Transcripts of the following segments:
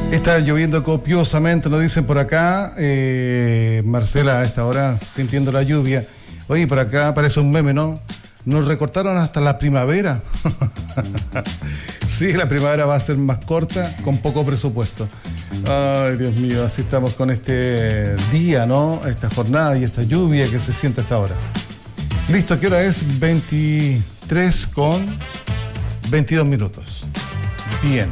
Está lloviendo copiosamente, nos dicen por acá. Marcela, a esta hora, sintiendo la lluvia. Oye, por acá parece un meme, ¿no? Nos recortaron hasta la primavera. Sí, la primavera va a ser más corta, con poco presupuesto. Ay, Dios mío, así estamos con este día, ¿no? Esta jornada y esta lluvia que se siente a esta hora. Listo, ¿qué hora es? 23:22. Bien.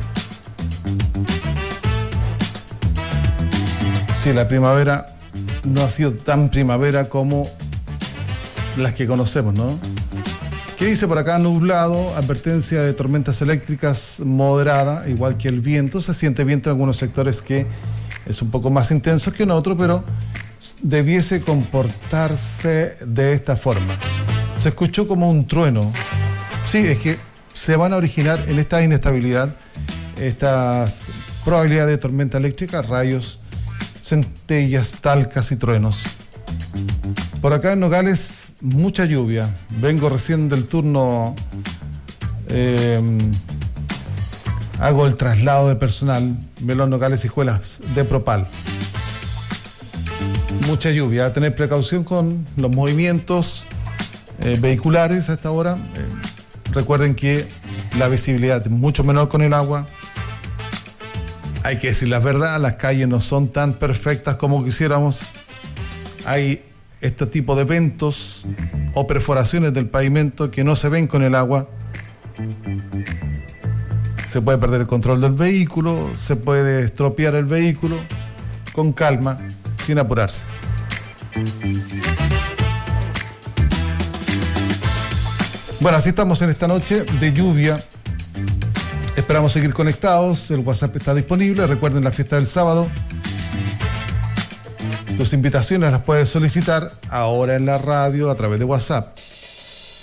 Sí, la primavera no ha sido tan primavera como las que conocemos, ¿no? ¿Qué dice por acá? Nublado, advertencia de tormentas eléctricas moderada, igual que el viento. Se siente viento en algunos sectores que es un poco más intenso que en otros, pero debiese comportarse de esta forma. Se escuchó como un trueno. Sí, es que se van a originar en esta inestabilidad, estas probabilidades de tormenta eléctrica, rayos, centellas, talcas y truenos. Por acá en Nogales, mucha lluvia. Vengo recién del turno, hago el traslado de personal, Melón, Nogales y Juelas de Propal. Mucha lluvia, a tener precaución con los movimientos vehiculares a esta hora. Recuerden que la visibilidad es mucho menor con el agua. Hay que decir la verdad, las calles no son tan perfectas como quisiéramos. Hay este tipo de ventos o perforaciones del pavimento que no se ven con el agua. Se puede perder el control del vehículo, se puede estropear el vehículo. Con calma, sin apurarse. Bueno, así estamos en esta noche de lluvia. Esperamos seguir conectados. El WhatsApp está disponible. Recuerden la fiesta del sábado. Tus invitaciones las puedes solicitar ahora en la radio a través de WhatsApp.